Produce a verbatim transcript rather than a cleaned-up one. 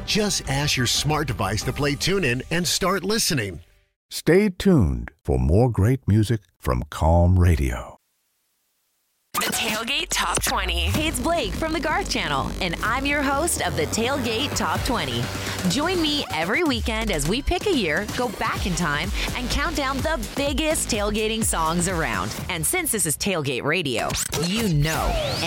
Just ask your smart device to play TuneIn and start listening. Stay tuned for more great music from Calm Radio. The Tailgate Top twenty. Hey, it's Blake from the Garth Channel, and I'm your host of the Tailgate Top twenty. Join me every weekend as we pick a year, go back in time, and count down the biggest tailgating songs around. And since this is Tailgate Radio, you know